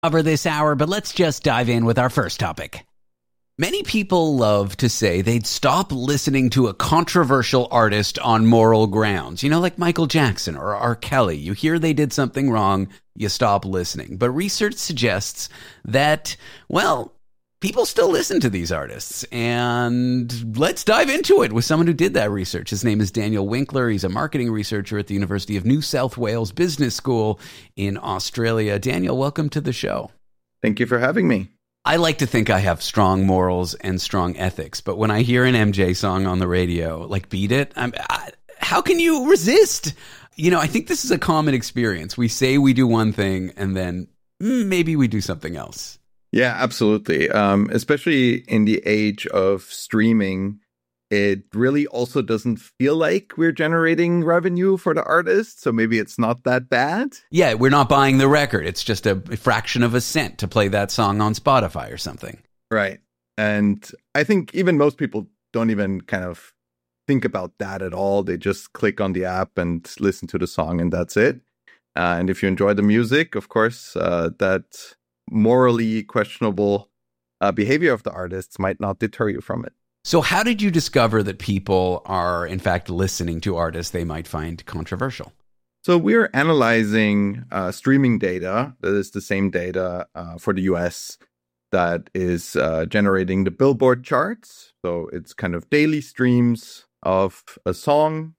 Cover this hour, but let's just dive in with our first topic. Many people love to say they'd stop listening to a controversial artist on moral grounds. You know, like Michael Jackson or R. Kelly. You hear they did something wrong, you stop listening. But research suggests that, well, people still listen to these artists. And let's dive into it with someone who did that research. His name is Daniel Winkler. He's a marketing researcher at the University of New South Wales Business School in Australia. Daniel, welcome to the show. Thank you for having me. I like to think I have strong morals and strong ethics, but when I hear an MJ song on the radio, like Beat It, how can you resist? You know, I think this is a common experience. We say we do one thing and then maybe we do something else. Yeah, absolutely. Especially in the age of streaming, it really also doesn't feel like we're generating revenue for the artist. So maybe it's not that bad. Yeah, we're not buying the record. It's just a fraction of a cent to play that song on Spotify or something. Right. And I think even most people don't even kind of think about that at all. They just click on the app and listen to the song and that's it. And if you enjoy the music, of course, that morally questionable behavior of the artists might not deter you from it. So how did you discover that people are, in fact, listening to artists they might find controversial? So we're analyzing streaming data. That is the same data for the US that is generating the Billboard charts. So it's kind of daily streams of a song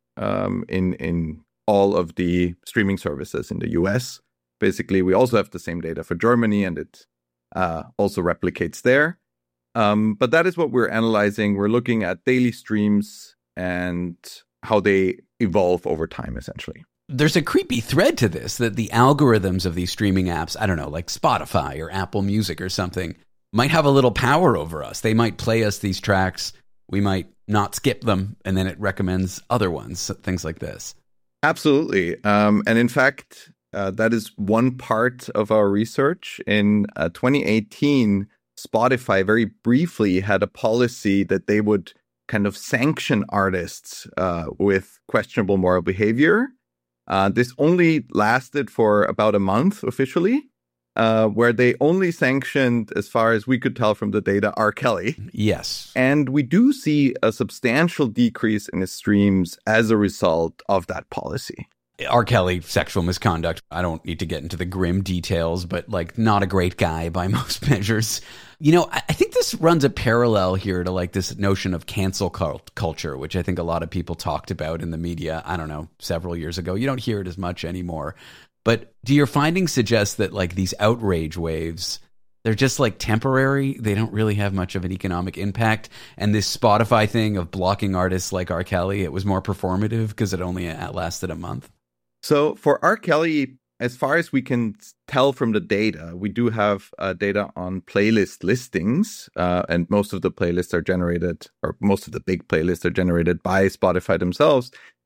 in all of the streaming services in the US. Basically, we also have the same data for Germany, and it also replicates there. But that is what we're analyzing. We're looking at daily streams and how they evolve over time, essentially. There's a creepy thread to this, that the algorithms of these streaming apps, I don't know, like Spotify or Apple Music or something, might have a little power over us. They might play us these tracks. We might not skip them, and then it recommends other ones, things like this. Absolutely. And in fact, that is one part of our research. In 2018, Spotify very briefly had a policy that they would kind of sanction artists with questionable moral behavior. This only lasted for about a month officially, where they only sanctioned, as far as we could tell from the data, R. Kelly. Yes. And we do see a substantial decrease in his streams as a result of that policy. R. Kelly, sexual misconduct. I don't need to get into the grim details, but like not a great guy by most measures. You know, I think this runs a parallel here to like this notion of cancel culture, which I think a lot of people talked about in the media, I don't know, several years ago. You don't hear it as much anymore. But do your findings suggest that like these outrage waves, they're just like temporary? They don't really have much of an economic impact. And this Spotify thing of blocking artists like R. Kelly, it was more performative because it only lasted a month? So for R. Kelly, as far as we can tell from the data, we do have data on playlist listings, and most of the playlists are generated, or most of the big playlists are generated by Spotify themselves.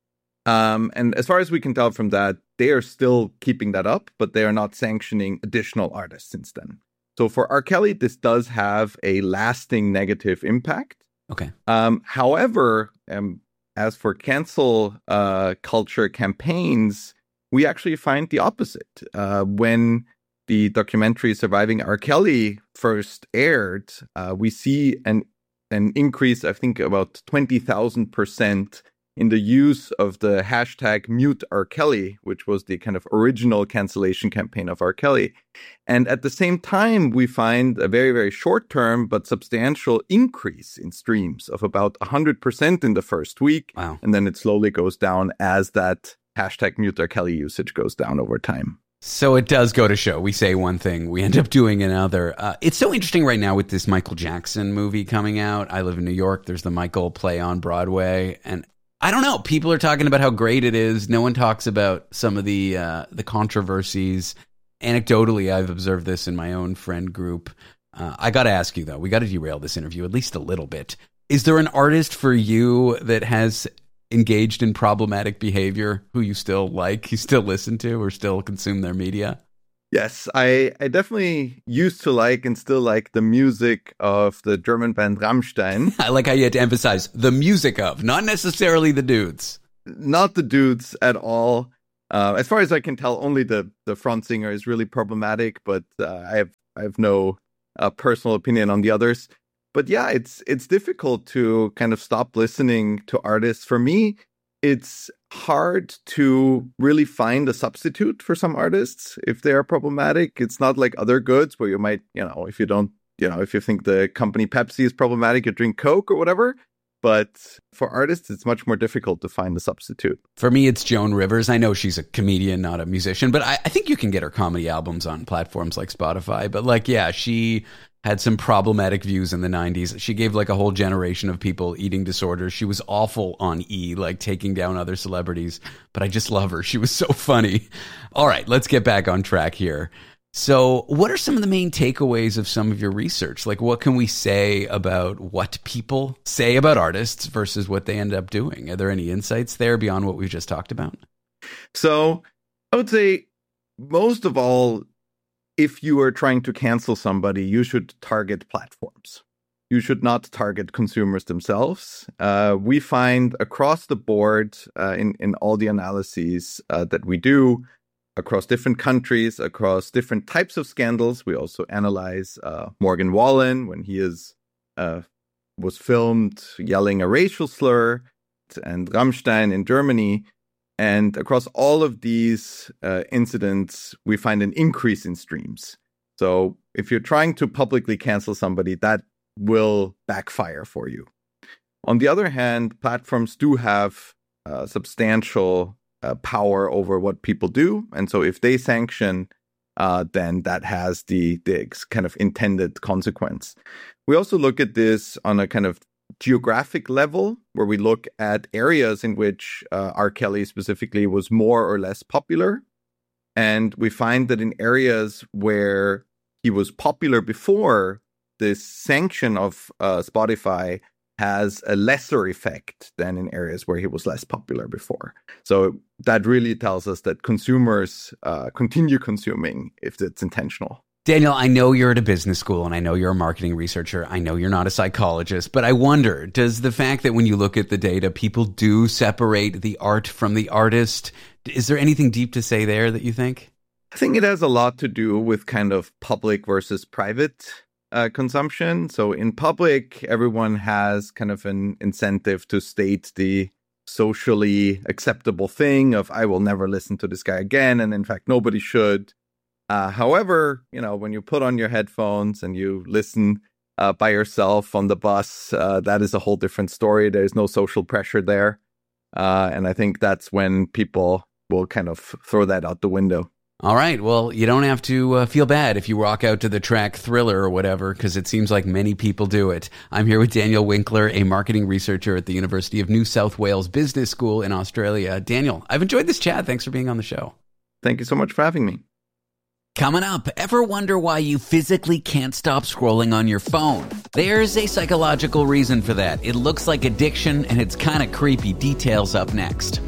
And as far as we can tell from that, they are still keeping that up, but they are not sanctioning additional artists since then. So for R. Kelly, this does have a lasting negative impact. Okay. However, as for cancel culture campaigns, we actually find the opposite. When the documentary Surviving R. Kelly first aired, we see an increase, I think, about 20,000% in the use of the hashtag Mute R. Kelly, which was the kind of original cancellation campaign of R. Kelly. And at the same time, we find a very, very short-term but substantial increase in streams of about 100% in the first week. Wow. And then it slowly goes down as that hashtag Mute R. Kelly usage goes down over time. So it does go to show. We say one thing, we end up doing another. It's so interesting right now with this Michael Jackson movie coming out. I live in New York. There's the Michael play on Broadway. And I don't know. People are talking about how great it is. No one talks about some of the controversies. Anecdotally, I've observed this in my own friend group. I got to ask you, though, we got to derail this interview at least a little bit. Is there an artist for you that has engaged in problematic behavior who you still like, you still listen to, or still consume their media? Yes, I definitely used to like and still like the music of the German band Rammstein. I like how you had to emphasize the music of, not necessarily the dudes. Not the dudes at all. As far as I can tell, only the front singer is really problematic, but I have no personal opinion on the others. But yeah, it's difficult to kind of stop listening to artists. For me, it's hard to really find a substitute for some artists if they are problematic. It's not like other goods where you might, if you think the company Pepsi is problematic, you drink Coke or whatever. But for artists, it's much more difficult to find a substitute. For me, it's Joan Rivers. I know she's a comedian, not a musician, but I think you can get her comedy albums on platforms like Spotify. But she had some problematic views in the 90s. She gave a whole generation of people eating disorders. She was awful on E, taking down other celebrities. But I just love her. She was so funny. All right, let's get back on track here. So what are some of the main takeaways of some of your research? What can we say about what people say about artists versus what they end up doing? Are there any insights there beyond what we just talked about? So I would say, most of all, if you are trying to cancel somebody, you should target platforms. You should not target consumers themselves. We find across the board in all the analyses that we do, across different countries, across different types of scandals. We also analyze Morgan Wallen when he was filmed yelling a racial slur, and Rammstein in Germany. And across all of these incidents, we find an increase in streams. So if you're trying to publicly cancel somebody, that will backfire for you. On the other hand, platforms do have substantial power over what people do. And so if they sanction, then that has the kind of intended consequence. We also look at this on a kind of geographic level, where we look at areas in which R. Kelly specifically was more or less popular. And we find that in areas where he was popular before, this sanction of Spotify has a lesser effect than in areas where he was less popular before. So that really tells us that consumers continue consuming if it's intentional. Daniel, I know you're at a business school and I know you're a marketing researcher. I know you're not a psychologist, but I wonder, does the fact that when you look at the data, people do separate the art from the artist, is there anything deep to say there that you think? I think it has a lot to do with kind of public versus private consumption. So in public, everyone has kind of an incentive to state the socially acceptable thing of, I will never listen to this guy again. And in fact, nobody should. However, when you put on your headphones and you listen by yourself on the bus, that is a whole different story. There's no social pressure there. And I think that's when people will kind of throw that out the window. All right. Well, you don't have to feel bad if you walk out to the track Thriller or whatever, because it seems like many people do it. I'm here with Daniel Winkler, a marketing researcher at the University of New South Wales Business School in Australia. Daniel, I've enjoyed this chat. Thanks for being on the show. Thank you so much for having me. Coming up, ever wonder why you physically can't stop scrolling on your phone? There's a psychological reason for that. It looks like addiction, and it's kind of creepy. Details up next.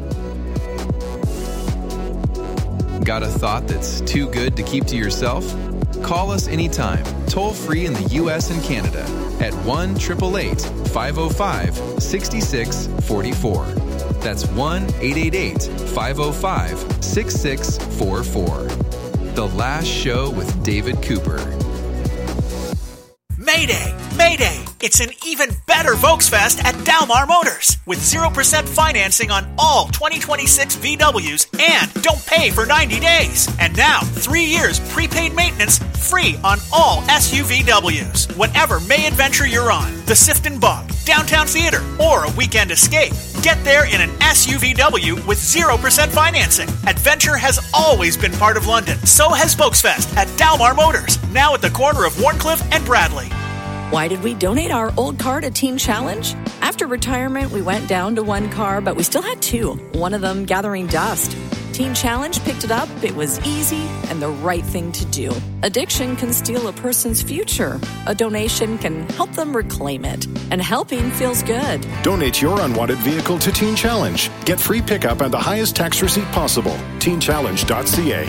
Got a thought that's too good to keep to yourself? Call us anytime, toll free in the U.S. and Canada at 1-888-505-6644. That's 1-888-505-6644. The Last Show with David Cooper. Mayday! Mayday! It's an even better Volksfest at Dalmar Motors with 0% financing on all 2026 VWs and don't pay for 90 days. And now, 3 years prepaid maintenance free on all SUVWs. Whatever May adventure you're on, the Sifton Bug, Downtown Theater, or a weekend escape, get there in an SUVW with 0% financing. Adventure has always been part of London. So has Volksfest at Dalmar Motors, now at the corner of Warncliffe and Bradley. Why did we donate our old car to Teen Challenge? After retirement, we went down to one car, but we still had two, one of them gathering dust. Teen Challenge picked it up. It was easy and the right thing to do. Addiction can steal a person's future. A donation can help them reclaim it. And helping feels good. Donate your unwanted vehicle to Teen Challenge. Get free pickup and the highest tax receipt possible. TeenChallenge.ca.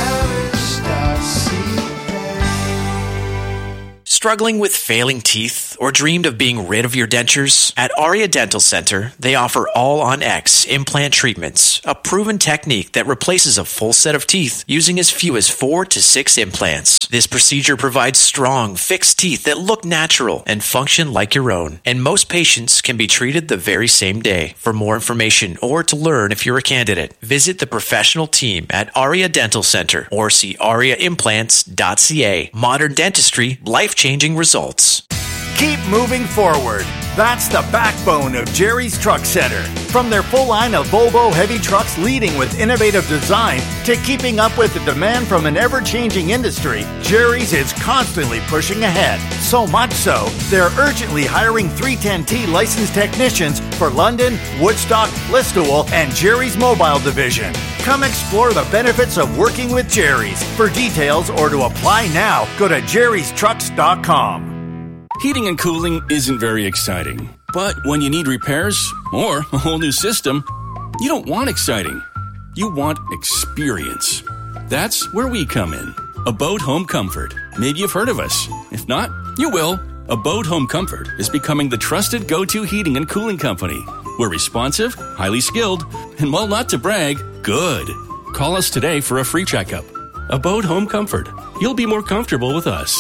TeenChallenge.ca. Struggling with failing teeth or dreamed of being rid of your dentures? At Aria Dental Center, they offer all-on-X implant treatments, a proven technique that replaces a full set of teeth using as few as 4 to 6 implants. This procedure provides strong, fixed teeth that look natural and function like your own, and most patients can be treated the very same day. For more information or to learn if you're a candidate, visit the professional team at Aria Dental Center or see ariaimplants.ca. Modern dentistry, life-changing results. Keep moving forward. That's the backbone of Jerry's Truck Center. From their full line of Volvo heavy trucks leading with innovative design to keeping up with the demand from an ever-changing industry, Jerry's is constantly pushing ahead. So much so, they're urgently hiring 310T licensed technicians for London, Woodstock, Listowel, and Jerry's Mobile Division. Come explore the benefits of working with Jerry's. For details or to apply now, go to jerrystrucks.com. Heating and cooling isn't very exciting. But when you need repairs or a whole new system, you don't want exciting. You want experience. That's where we come in. Abode Home Comfort. Maybe you've heard of us. If not, you will. Abode Home Comfort is becoming the trusted go-to heating and cooling company. We're responsive, highly skilled, and while not to brag, good. Call us today for a free checkup. Abode Home Comfort. You'll be more comfortable with us.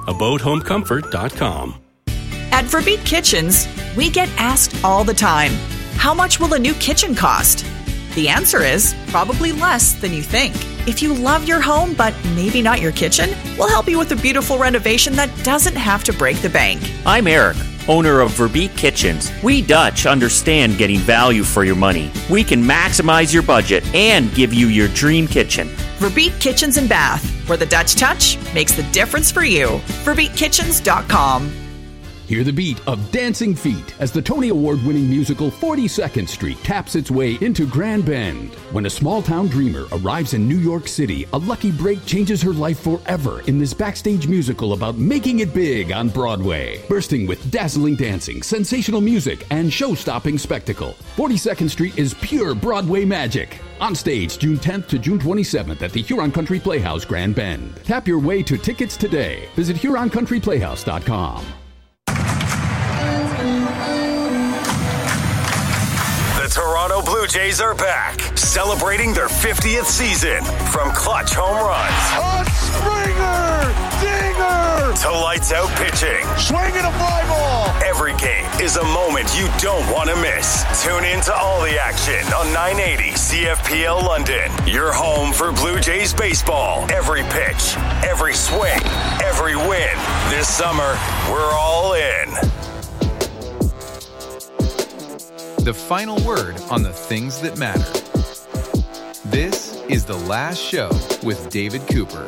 AbodeHomeComfort.com. At Verbeet Kitchens, we get asked all the time, how much will a new kitchen cost? The answer is probably less than you think. If you love your home, but maybe not your kitchen, we'll help you with a beautiful renovation that doesn't have to break the bank. I'm Eric, owner of Verbeet Kitchens. We Dutch understand getting value for your money. We can maximize your budget and give you your dream kitchen. Verbeet Kitchens and Bath, where the Dutch touch makes the difference for you. VerbeetKitchens.com. Hear the beat of Dancing Feet as the Tony Award-winning musical 42nd Street taps its way into Grand Bend. When a small-town dreamer arrives in New York City, a lucky break changes her life forever in this backstage musical about making it big on Broadway. Bursting with dazzling dancing, sensational music, and show-stopping spectacle, 42nd Street is pure Broadway magic. On stage June 10th to June 27th at the Huron Country Playhouse, Grand Bend. Tap your way to tickets today. Visit HuronCountryPlayhouse.com. The Toronto Blue Jays are back, celebrating their 50th season. From clutch home runs, on Springer, dinger, to lights out pitching, swinging a fly ball. Every game is a moment you don't want to miss. Tune in to all the action on 980 CFPL London. Your home for Blue Jays baseball. Every pitch, every swing, every win. This summer, we're all in. The final word on the things that matter. This is The Last Show with David Cooper.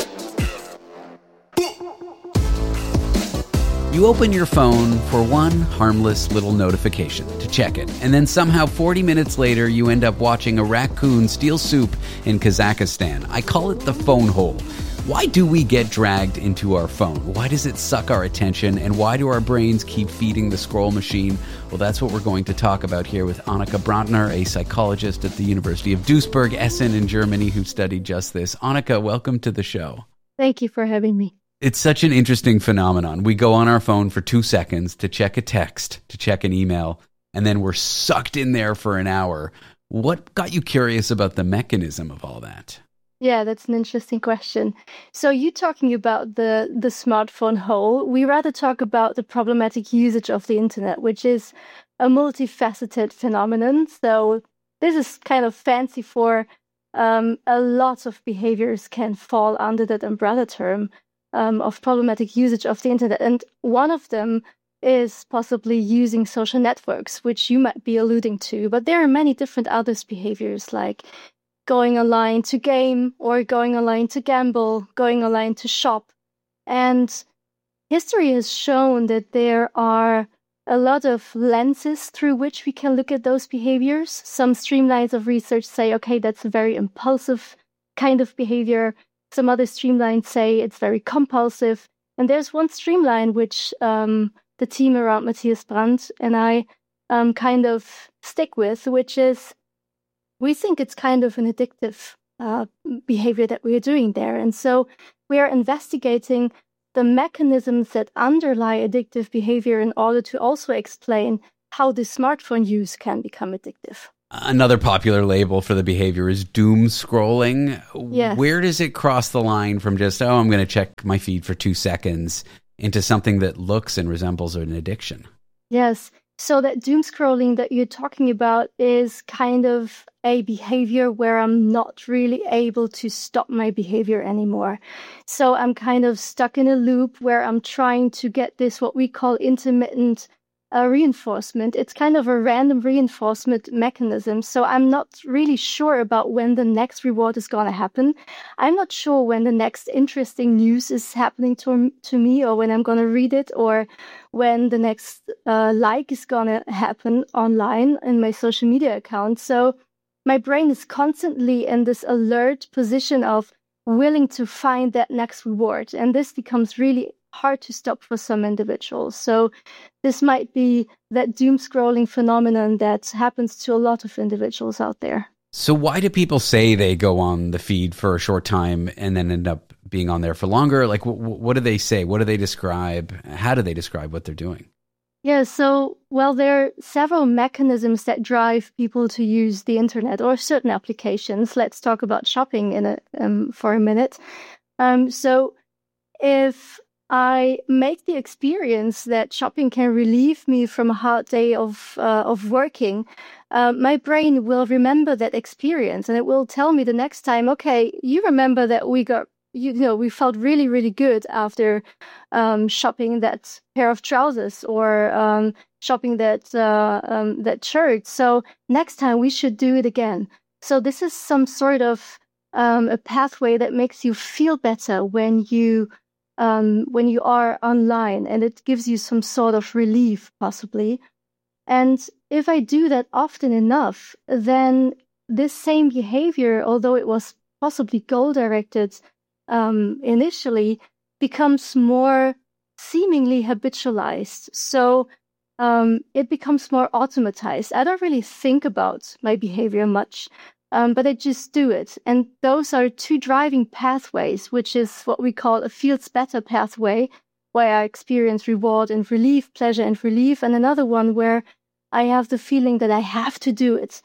You open your phone for one harmless little notification to check it, and then somehow 40 minutes later you end up watching a raccoon steal soup in Kazakhstan. I call it the phone hole. Why do we get dragged into our phone? Why does it suck our attention? And why do our brains keep feeding the scroll machine? Well, that's what we're going to talk about here with Annika Brandner, a psychologist at the University of Duisburg, Essen in Germany, who studied just this. Annika, welcome to the show. Thank you for having me. It's such an interesting phenomenon. We go on our phone for 2 seconds to check a text, to check an email, and then we're sucked in there for an hour. What got you curious about the mechanism of all that? Yeah, that's an interesting question. So you talking about the smartphone hole, we rather talk about the problematic usage of the internet, which is a multifaceted phenomenon. So this is kind of fancy for a lot of behaviors can fall under that umbrella term of problematic usage of the internet. And one of them is possibly using social networks, which you might be alluding to. But there are many different other behaviors like going online to game or going online to gamble, going online to shop. And history has shown that there are a lot of lenses through which we can look at those behaviors. Some streamlines of research say, okay, that's a very impulsive kind of behavior. Some other streamlines say it's very compulsive. And there's one streamline which the team around Matthias Brandt and I kind of stick with, which is we think it's kind of an addictive behavior that we're doing there. And so we are investigating the mechanisms that underlie addictive behavior in order to also explain how the smartphone use can become addictive. Another popular label for the behavior is doom scrolling. Yes. Where does it cross the line from just, I'm going to check my feed for 2 seconds into something that looks and resembles an addiction? Yes. So that doom scrolling that you're talking about is kind of a behavior where I'm not really able to stop my behavior anymore. So I'm kind of stuck in a loop where I'm trying to get this, what we call intermittent reinforcement. It's kind of a random reinforcement mechanism. So I'm not really sure about when the next reward is going to happen. I'm not sure when the next interesting news is happening to me, or when I'm going to read it, or when the next like is going to happen online in my social media account. So my brain is constantly in this alert position of willing to find that next reward. And this becomes really hard to stop for some individuals. So this might be that doom scrolling phenomenon that happens to a lot of individuals out there. So why do people say they go on the feed for a short time and then end up being on there for longer? Like, what do they say? What do they describe? How do they describe what they're doing? Yeah, so, well, there are several mechanisms that drive people to use the internet or certain applications. Let's talk about shopping for a minute. So if I make the experience that shopping can relieve me from a hard day of working, my brain will remember that experience, and it will tell me the next time, okay, you remember that we felt really, really good after shopping that pair of trousers, or shopping that shirt. So next time we should do it again. So this is some sort of a pathway that makes you feel better when you are online, and it gives you some sort of relief, possibly. And if I do that often enough, then this same behavior, although it was possibly goal-directed initially, becomes more seemingly habitualized. So it becomes more automatized. I don't really think about my behavior much. But I just do it. And those are 2 driving pathways, which is what we call a feels better pathway, where I experience reward and relief, pleasure and relief, and another one where I have the feeling that I have to do it.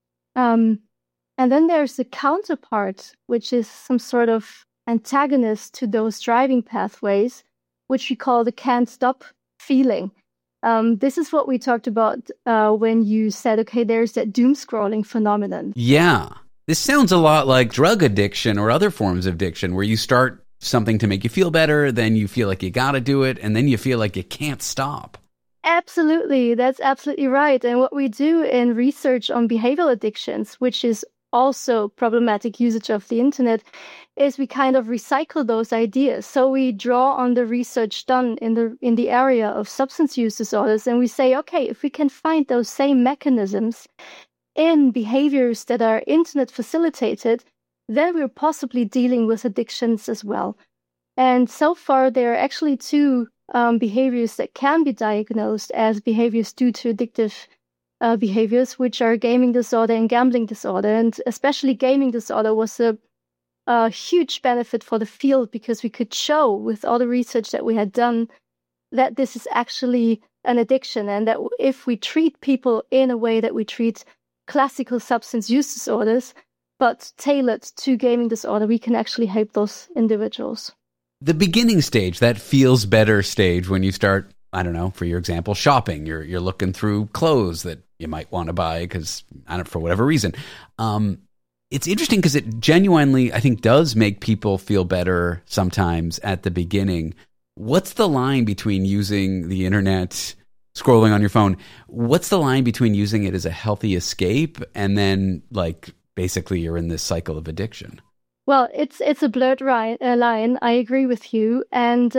And then there's the counterpart, which is some sort of antagonist to those driving pathways, which we call the can't stop feeling. This is what we talked about when you said, okay, there's that doom scrolling phenomenon. Yeah. This sounds a lot like drug addiction or other forms of addiction, where you start something to make you feel better, then you feel like you got to do it, and then you feel like you can't stop. Absolutely. That's absolutely right. And what we do in research on behavioral addictions, which is also problematic usage of the internet, is we kind of recycle those ideas. So we draw on the research done in the area of substance use disorders, and we say, okay, if we can find those same mechanisms in behaviors that are internet facilitated, then we're possibly dealing with addictions as well. And so far, there are actually 2 behaviors that can be diagnosed as behaviors due to addictive behaviors, which are gaming disorder and gambling disorder. And especially gaming disorder was a huge benefit for the field, because we could show with all the research that we had done that this is actually an addiction, and that if we treat people in a way that we treat classical substance use disorders, but tailored to gaming disorder, we can actually help those individuals. The beginning stage, that feels better stage, when you start, I don't know, for your example, shopping, you're looking through clothes that you might want to buy because, I don't know, for whatever reason. It's interesting because it genuinely, I think, does make people feel better sometimes at the beginning. What's the line between using the internet, scrolling on your phone? What's the line between using it as a healthy escape and then, like, basically you're in this cycle of addiction? Well, it's a blurred line. I agree with you. And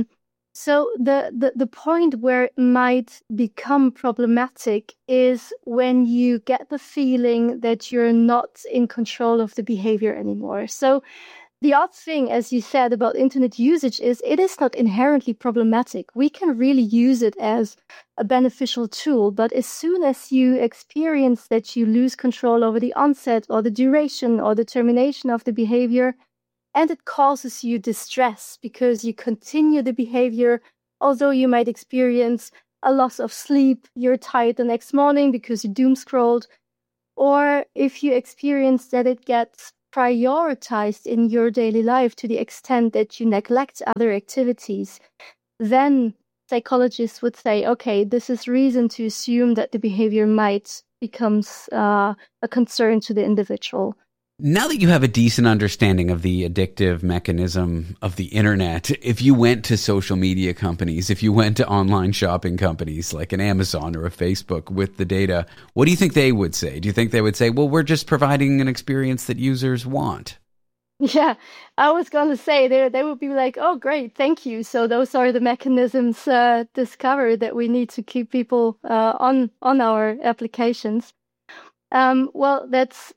so the point where it might become problematic is when you get the feeling that you're not in control of the behavior anymore. So the odd thing, as you said, about internet usage is it is not inherently problematic. We can really use it as a beneficial tool, but as soon as you experience that you lose control over the onset or the duration or the termination of the behavior, and it causes you distress because you continue the behavior, although you might experience a loss of sleep, you're tired the next morning because you doom scrolled, or if you experience that it gets prioritized in your daily life to the extent that you neglect other activities, then psychologists would say, okay, this is reason to assume that the behavior might becomes a concern to the individual. Now that you have a decent understanding of the addictive mechanism of the internet, if you went to social media companies, if you went to online shopping companies like an Amazon or a Facebook with the data, what do you think they would say? Do you think they would say, well, we're just providing an experience that users want? Yeah, I was going to say they would be like, oh, great, thank you. So those are the mechanisms discovered that we need to keep people on our applications. Well, that's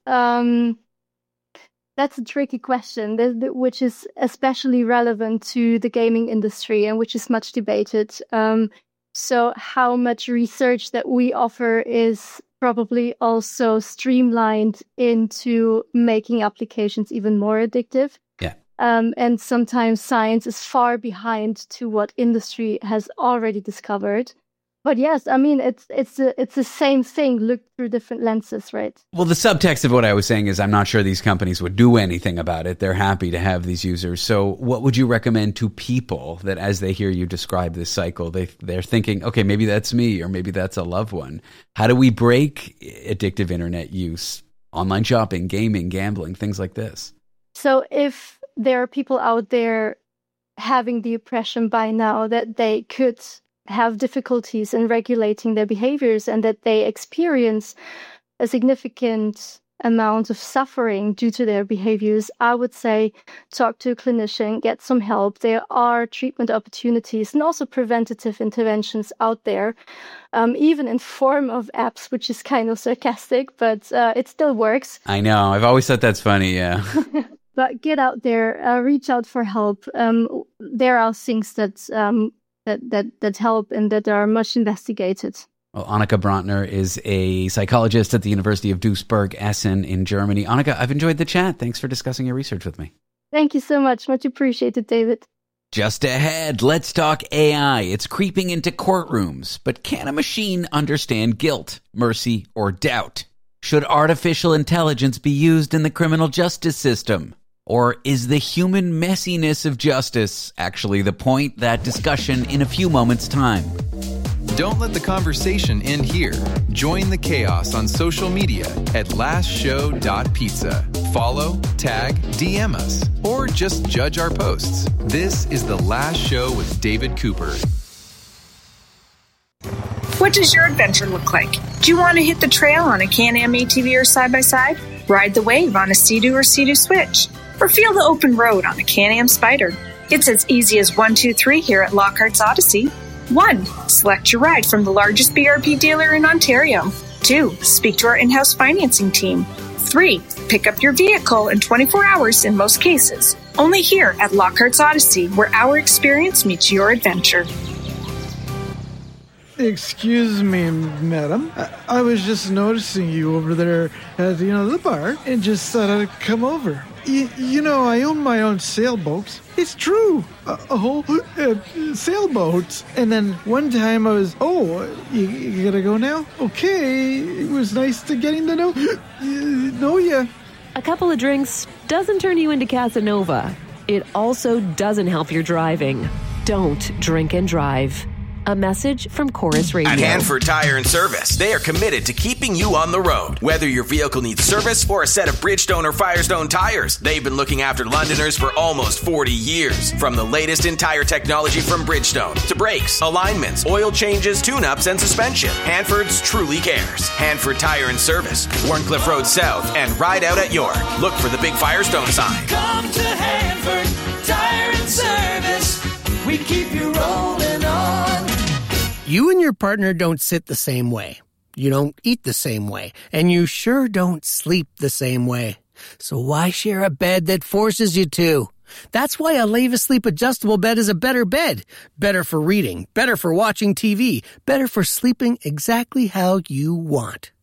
a tricky question, which is especially relevant to the gaming industry and which is much debated. So how much research that we offer is probably also streamlined into making applications even more addictive. Yeah. And sometimes science is far behind to what industry has already discovered. But yes, I mean, it's the same thing looked through different lenses, right? Well, the subtext of what I was saying is I'm not sure these companies would do anything about it. They're happy to have these users. So what would you recommend to people that as they hear you describe this cycle, they're thinking, okay, maybe that's me or maybe that's a loved one. How do we break addictive internet use, online shopping, gaming, gambling, things like this? So if there are people out there having the impression by now that they could have difficulties in regulating their behaviors and that they experience a significant amount of suffering due to their behaviors, I would say talk to a clinician, get some help. There are treatment opportunities and also preventative interventions out there, even in form of apps, which is kind of sarcastic, but it still works. I know. I've always thought that's funny, yeah. But get out there, reach out for help. There are things that help and that are much investigated. Well, Annika Brantner is a psychologist at the University of Duisburg-Essen in Germany. Annika, I've enjoyed the chat. Thanks for discussing your research with me. Thank you so much. Much appreciated, David. Just ahead, let's talk AI. It's creeping into courtrooms, but can a machine understand guilt, mercy, or doubt? Should artificial intelligence be used in the criminal justice system? Or is the human messiness of justice actually the point? That discussion in a few moments' time. Don't let the conversation end here. Join the chaos on social media at lastshow.pizza. Follow, tag, DM us, or just judge our posts. This is The Last Show with David Cooper. What does your adventure look like? Do you want to hit the trail on a Can-Am ATV or side-by-side? Ride the wave on a Sea-Doo or Sea-Doo Switch? Or feel the open road on a Can-Am Spyder? It's as easy as 1, 2, 3 here at Lockhart's Odyssey. 1. Select your ride from the largest BRP dealer in Ontario. 2. Speak to our in-house financing team. 3. Pick up your vehicle in 24 hours in most cases. Only here at Lockhart's Odyssey, where our experience meets your adventure. Excuse me, madam. I was just noticing you over there at the bar and just thought I'd come over. You know, I own my own sailboat. It's true. A whole sailboat. And then one time I was, you gotta go now? Okay. It was nice to getting to know you. A couple of drinks doesn't turn you into Casanova. It also doesn't help your driving. Don't drink and drive. A message from Chorus Radio. At Hanford Tire and Service, they are committed to keeping you on the road. Whether your vehicle needs service or a set of Bridgestone or Firestone tires, they've been looking after Londoners for almost 40 years. From the latest in tire technology from Bridgestone to brakes, alignments, oil changes, tune-ups, and suspension, Hanford's truly cares. Hanford Tire and Service, Warncliffe Road South, and Ride Out at York. Look for the big Firestone sign. Come to Hanford Tire and Service. We keep you rolling on. You and your partner don't sit the same way. You don't eat the same way. And you sure don't sleep the same way. So why share a bed that forces you to? That's why a Leva Sleep adjustable bed is a better bed. Better for reading, better for watching TV, better for sleeping exactly how you want.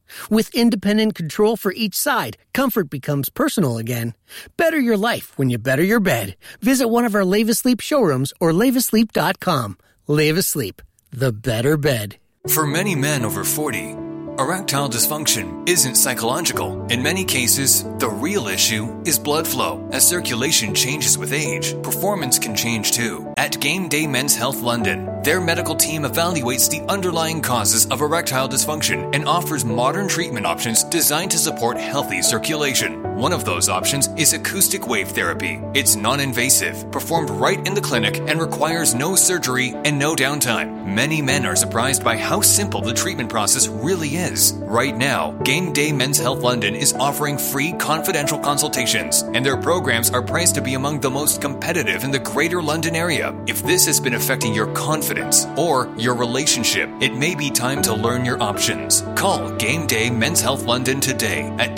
With independent control for each side, comfort becomes personal again. Better your life when you better your bed. Visit one of our Leva Sleep showrooms or levasleep.com. Leva Sleep, the better bed. For many men over 40, erectile dysfunction isn't psychological. In many cases, the real issue is blood flow. As circulation changes with age, performance can change too. At Game Day Men's Health London, their medical team evaluates the underlying causes of erectile dysfunction and offers modern treatment options designed to support healthy circulation. One of those options is acoustic wave therapy. It's non-invasive, performed right in the clinic, and requires no surgery and no downtime. Many men are surprised by how simple the treatment process really is. Right now, Game Day Men's Health London is offering free confidential consultations, and their programs are priced to be among the most competitive in the Greater London area. If this has been affecting your confidence or your relationship, it may be time to learn your options. Call Game Day Men's Health London today at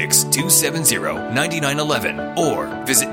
226-270-9911 or visit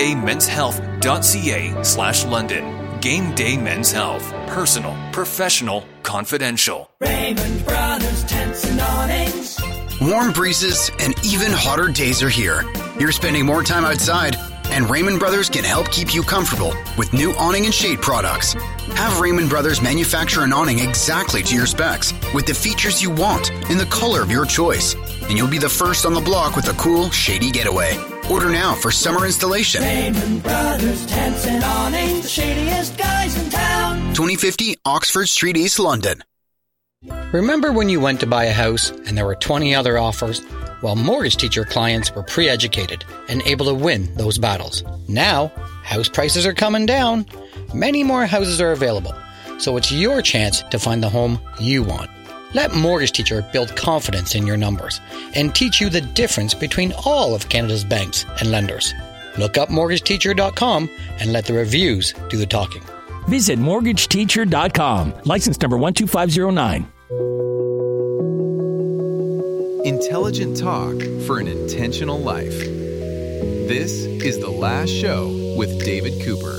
GameDayMen'sHealth.ca/London. Game Day Men's Health. Personal, professional, confidential. Raymond Brothers Tents and Awnings. Warm breezes and even hotter days are here. You're spending more time outside, and Raymond Brothers can help keep you comfortable with new awning and shade products. Have Raymond Brothers manufacture an awning exactly to your specs with the features you want in the color of your choice, and you'll be the first on the block with a cool, shady getaway. Order now for summer installation. Raymond Brothers Tents and Awnings, the shadiest guys in town. 2050 Oxford Street, East London. Remember when you went to buy a house and there were 20 other offers? Well, Mortgage Teacher clients were pre-educated and able to win those battles. Now, house prices are coming down. Many more houses are available, so it's your chance to find the home you want. Let Mortgage Teacher build confidence in your numbers and teach you the difference between all of Canada's banks and lenders. Look up mortgageteacher.com and let the reviews do the talking. Visit mortgageteacher.com. License number 12509. Intelligent talk for an intentional life. This is The Last Show with David Cooper.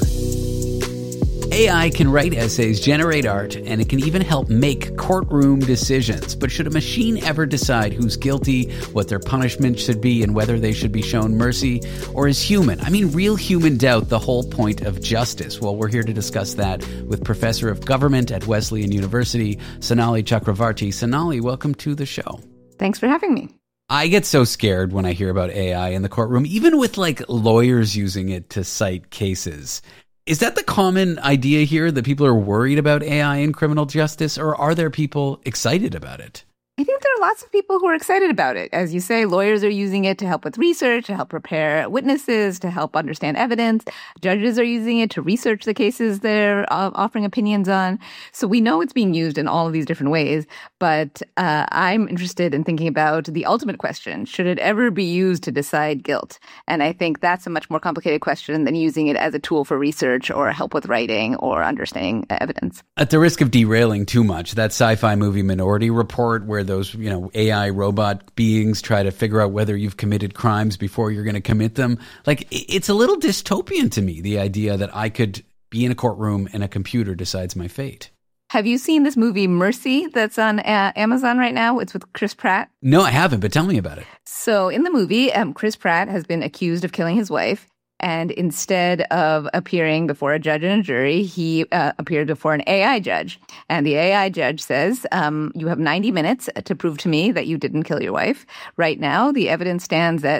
AI can write essays, generate art, and it can even help make courtroom decisions. But should a machine ever decide who's guilty, what their punishment should be, and whether they should be shown mercy? Or is real human doubt the whole point of justice? Well, we're here to discuss that with Professor of Government at Wesleyan University, Sonali Chakravarti. Sonali, welcome to the show. Thanks for having me. I get so scared when I hear about AI in the courtroom, even with lawyers using it to cite cases. Is that the common idea here, that people are worried about AI in criminal justice, or are there people excited about it? I think there are lots of people who are excited about it. As you say, lawyers are using it to help with research, to help prepare witnesses, to help understand evidence. Judges are using it to research the cases they're offering opinions on. So we know it's being used in all of these different ways. But I'm interested in thinking about the ultimate question. Should it ever be used to decide guilt? And I think that's a much more complicated question than using it as a tool for research or help with writing or understanding evidence. At the risk of derailing too much, that sci-fi movie Minority Report, where those, AI robot beings try to figure out whether you've committed crimes before you're going to commit them. It's a little dystopian to me, the idea that I could be in a courtroom and a computer decides my fate. Have you seen this movie Mercy that's on Amazon right now? It's with Chris Pratt. No, I haven't, but tell me about it. So in the movie, Chris Pratt has been accused of killing his wife. And instead of appearing before a judge and a jury, he appeared before an AI judge. And the AI judge says, you have 90 minutes to prove to me that you didn't kill your wife. Right now, the evidence stands at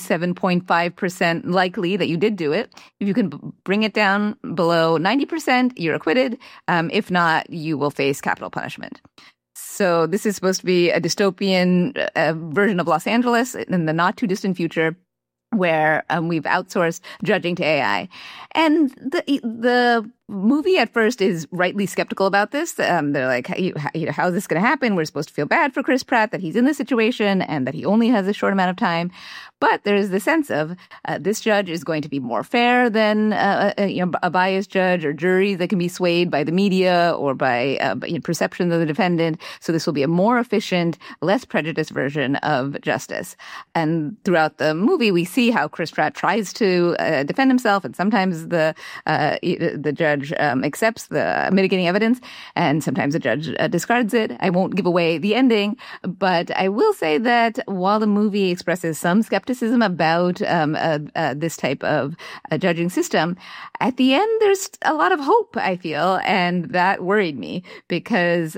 97.5% likely that you did do it. If you can bring it down below 90%, you're acquitted. If not, you will face capital punishment. So this is supposed to be a dystopian version of Los Angeles in the not too distant future, where we've outsourced judging to AI. And the movie at first is rightly skeptical about this. They're like, how is this going to happen? We're supposed to feel bad for Chris Pratt that he's in this situation and that he only has a short amount of time. But there's the sense of this judge is going to be more fair than a biased judge or jury that can be swayed by the media or by perception of the defendant. So this will be a more efficient, less prejudiced version of justice. And throughout the movie, we see how Chris Pratt tries to defend himself, and sometimes the judge judge accepts the mitigating evidence, and sometimes a judge discards it. I won't give away the ending, but I will say that while the movie expresses some skepticism about this type of judging system, at the end there's a lot of hope, I feel, and that worried me because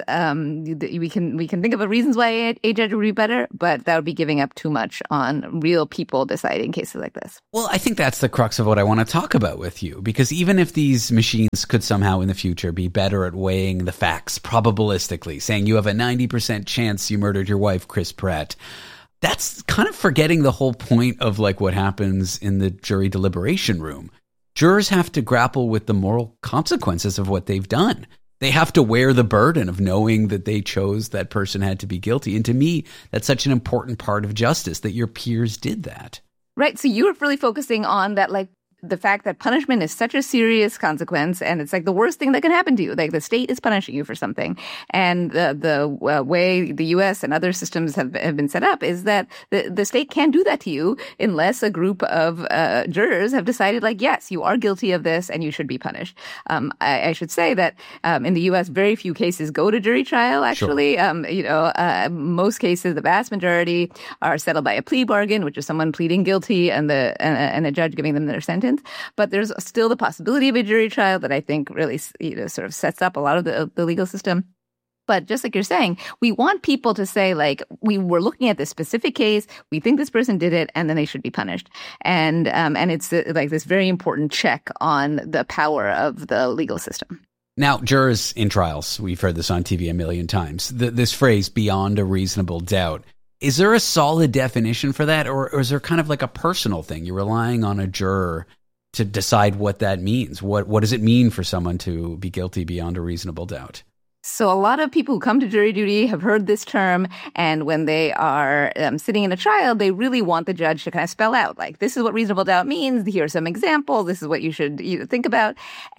we can think of reasons why a judge would be better, but that would be giving up too much on real people deciding cases like this. Well, I think that's the crux of what I want to talk about with you, because even if these machines could somehow in the future be better at weighing the facts probabilistically, saying you have a 90% chance you murdered your wife, Chris Pratt, that's kind of forgetting the whole point of like what happens in the jury deliberation room. Jurors have to grapple with the moral consequences of what they've done. They have to wear the burden of knowing that they chose that person had to be guilty. And to me, that's such an important part of justice, that your peers did that. Right. So you were really focusing on that, like, the fact that punishment is such a serious consequence, and it's like the worst thing that can happen to you. Like the state is punishing you for something. And the way the U.S. and other systems have been set up is that the state can't do that to you unless a group of jurors have decided, like, yes, you are guilty of this and you should be punished. I should say that in the U.S., very few cases go to jury trial, actually. Sure. Most cases, the vast majority, are settled by a plea bargain, which is someone pleading guilty and a judge giving them their sentence. But there's still the possibility of a jury trial that I think really sort of sets up a lot of the legal system. But just like you're saying, we want people to say, like, we were looking at this specific case, we think this person did it, and then they should be punished. And it's like this very important check on the power of the legal system. Now, jurors in trials, we've heard this on TV a million times, this phrase, beyond a reasonable doubt. Is there a solid definition for that, or is there kind of like a personal thing? You're relying on a juror to decide what that means. What does it mean for someone to be guilty beyond a reasonable doubt? So a lot of people who come to jury duty have heard this term, and when they are sitting in a trial, they really want the judge to kind of spell out, like, this is what reasonable doubt means, here are some examples, this is what you should think about.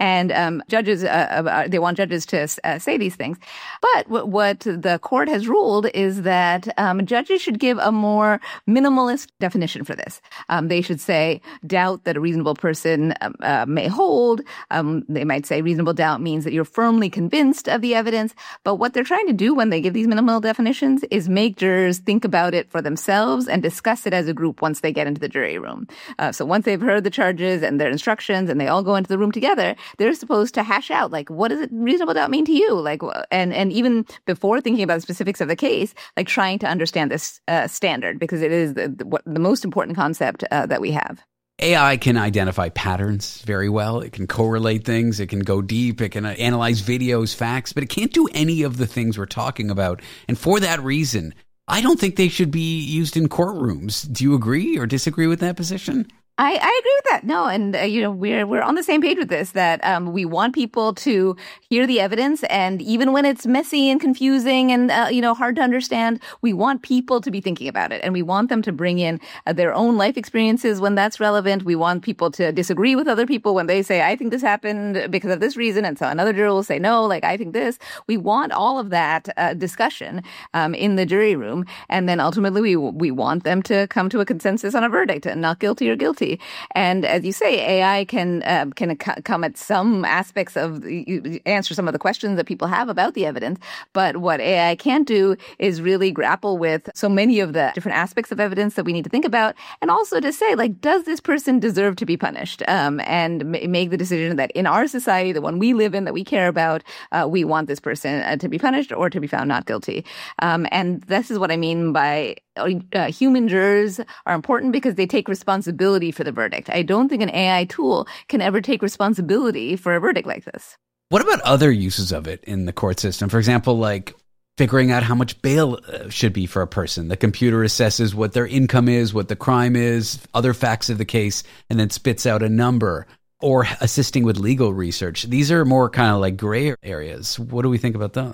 And judges, they want judges to say these things. But what the court has ruled is that judges should give a more minimalist definition for this. They should say doubt that a reasonable person may hold. They might say reasonable doubt means that you're firmly convinced of the evidence. But what they're trying to do when they give these minimal definitions is make jurors think about it for themselves and discuss it as a group once they get into the jury room. So once they've heard the charges and their instructions and they all go into the room together, they're supposed to hash out, like, what does it reasonable doubt mean to you? Like, and even before thinking about the specifics of the case, like trying to understand this standard, because it is the most important concept that we have. AI can identify patterns very well. It can correlate things. It can go deep. It can analyze videos, facts, but it can't do any of the things we're talking about. And for that reason, I don't think they should be used in courtrooms. Do you agree or disagree with that position? I agree with that. No, and we're on the same page with this, that we want people to hear the evidence, and even when it's messy and confusing and hard to understand, we want people to be thinking about it, and we want them to bring in their own life experiences when that's relevant. We want people to disagree with other people when they say, I think this happened because of this reason, and so another juror will say, no, like, I think this. We want all of that discussion in the jury room, and then ultimately we want them to come to a consensus on a verdict, not guilty or guilty. And as you say, AI can come at some aspects of, answer some of the questions that people have about the evidence. But what AI can't do is really grapple with so many of the different aspects of evidence that we need to think about. And also to say, like, does this person deserve to be punished? And make the decision that in our society, the one we live in, that we care about, we want this person to be punished or to be found not guilty. And this is what I mean by human jurors are important, because they take responsibility for the verdict. I don't think an AI tool can ever take responsibility for a verdict like this. What about other uses of it in the court system? For example, like figuring out how much bail should be for a person. The computer assesses what their income is, what the crime is, other facts of the case, and then spits out a number. Or assisting with legal research. These are more kind of like gray areas. What do we think about those?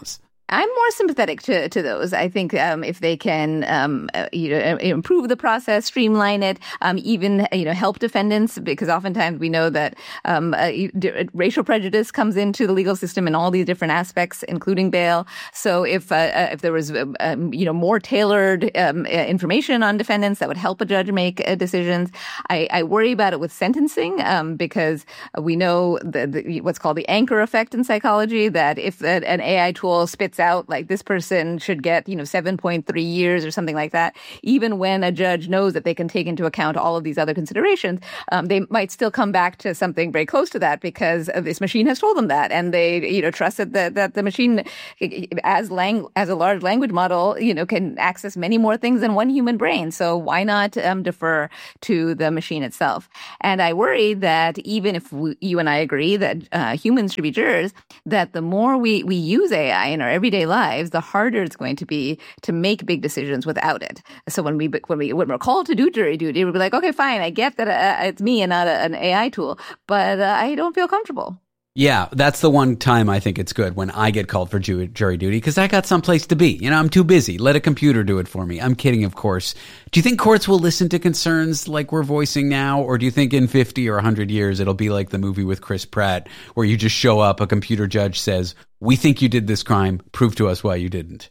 I'm more sympathetic to those. I think if they can improve the process, streamline it, even help defendants, because oftentimes we know that racial prejudice comes into the legal system in all these different aspects, including bail. So if there was more tailored information on defendants, that would help a judge make decisions. I worry about it with sentencing because we know what's called the anchor effect in psychology, that if an AI tool spits out like this person should get 7.3 years or something like that, even when a judge knows that they can take into account all of these other considerations, they might still come back to something very close to that because this machine has told them that, and they trusted that the machine, as a large language model, can access many more things than one human brain. So why not defer to the machine itself? And I worry that even if you and I agree that humans should be jurors, that the more we use AI in our everyday lives, the harder it's going to be to make big decisions without it. So when we're called to do jury duty, we'll be like, okay, fine, I get that it's me and not an AI tool, but I don't feel comfortable. Yeah, that's the one time I think it's good when I get called for jury duty because I got someplace to be. I'm too busy. Let a computer do it for me. I'm kidding, of course. Do you think courts will listen to concerns like we're voicing now? Or do you think in 50 or 100 years it'll be like the movie with Chris Pratt where you just show up, a computer judge says, we think you did this crime. Prove to us why you didn't.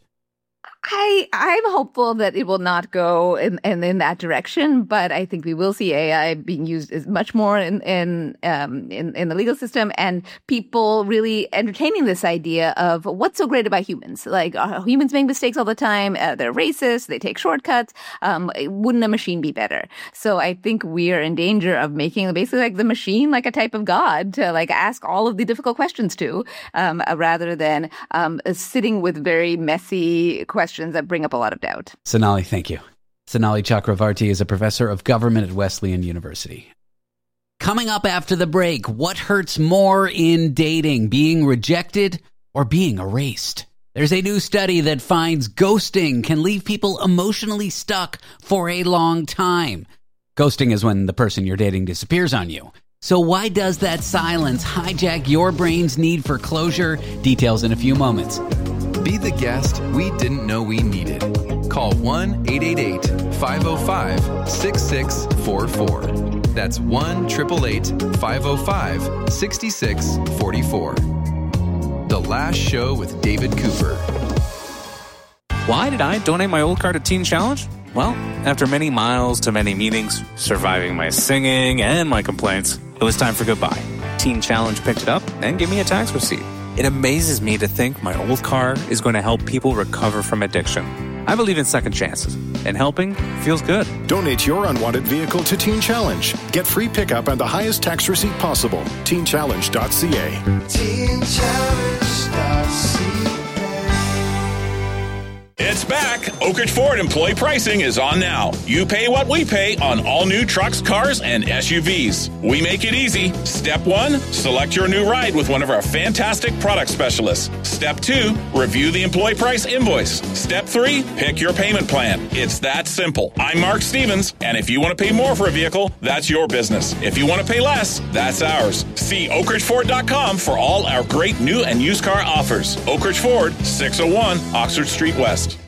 I'm hopeful that it will not go in that direction, but I think we will see AI being used as much more in the legal system, and people really entertaining this idea of what's so great about humans. Like humans make mistakes all the time. They're racist. They take shortcuts. Wouldn't a machine be better? So I think we are in danger of making basically like the machine like a type of god to like ask all of the difficult questions to, rather than sitting with very messy questions that bring up a lot of doubt. Sonali, thank you. Sonali Chakravarti is a professor of government at Wesleyan University. Coming up after the break, what hurts more in dating, being rejected or being erased? There's a new study that finds ghosting can leave people emotionally stuck for a long time. Ghosting is when the person you're dating disappears on you. So why does that silence hijack your brain's need for closure? Details in a few moments. Be the guest we didn't know we needed. Call 1-888-505-6644. That's 1-888-505-6644. The Last Show with David Cooper. Why did I donate my old car to Teen Challenge? Well, after many miles to many meetings, surviving my singing and my complaints, it was time for goodbye. Teen Challenge picked it up and gave me a tax receipt. It amazes me to think my old car is going to help people recover from addiction. I believe in second chances, and helping feels good. Donate your unwanted vehicle to Teen Challenge. Get free pickup and the highest tax receipt possible. TeenChallenge.ca. TeenChallenge.ca. It's back. Oak Ridge Ford employee pricing is on now. You pay what we pay on all new trucks, cars, and SUVs. We make it easy. Step 1, select your new ride with one of our fantastic product specialists. Step 2, review the employee price invoice. Step 3, pick your payment plan. It's that simple. I'm Mark Stevens, and if you want to pay more for a vehicle, that's your business. If you want to pay less, that's ours. See oakridgeford.com for all our great new and used car offers. Oak Ridge Ford, 601 Oxford Street West.